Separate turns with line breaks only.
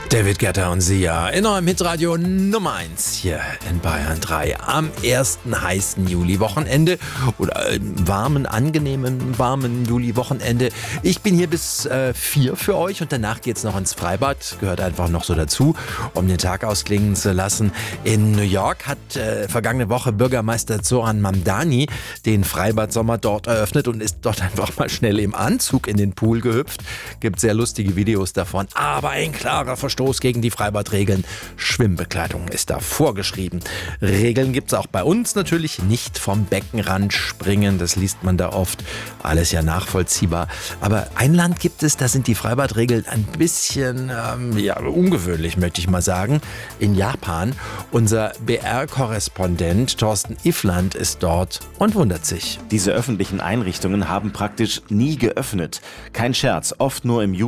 David Guetta und Sia in eurem Hitradio Nummer 1 hier in Bayern 3 am ersten heißen Juli-Wochenende oder angenehmen, warmen Juli-Wochenende. Ich bin hier bis 4 für euch und danach geht's noch ins Freibad. Gehört einfach noch so dazu, um den Tag ausklingen zu lassen. In New York hat vergangene Woche Bürgermeister Zoran Mamdani den Freibad-Sommer dort eröffnet und ist dort einfach mal schnell im Anzug in den Pool gehüpft. Gibt sehr lustige Videos davon, aber ein klarer Verstoß gegen die Freibadregeln. Schwimmbekleidung ist da vorgeschrieben. Regeln gibt es auch bei uns natürlich. Nicht vom Beckenrand springen, das liest man da oft. Alles ja nachvollziehbar. Aber ein Land gibt es, da sind die Freibadregeln ein bisschen ungewöhnlich, möchte ich mal sagen. In Japan. Unser BR-Korrespondent Thorsten Iffland ist dort und wundert sich.
Diese öffentlichen Einrichtungen haben praktisch nie geöffnet. Kein Scherz, oft nur im Juli.